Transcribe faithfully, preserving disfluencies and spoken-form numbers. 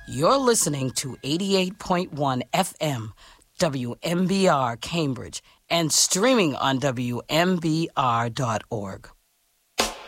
You're listening to eighty-eight point one F M, W M B R Cambridge, and streaming on W M B R dot org.